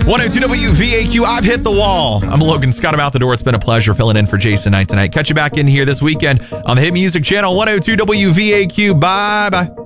102 WVAQ, I've hit the wall. I'm Logan Scott. I'm out the door. It's been a pleasure filling in for Jason Knight tonight. Catch you back in here this weekend on the Hit Music Channel, 102 WVAQ. Bye-bye.